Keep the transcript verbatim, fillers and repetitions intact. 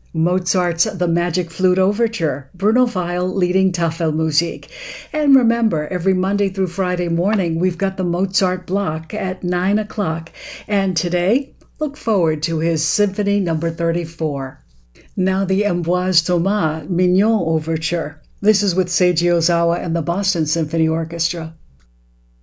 Mozart's The Magic Flute Overture, Bruno Weil leading Tafelmusik. And remember, every Monday through Friday morning, we've got the Mozart block at nine o'clock. And today, look forward to his Symphony number thirty-four. Now the Ambroise Thomas Mignon Overture. This is with Seiji Ozawa and the Boston Symphony Orchestra.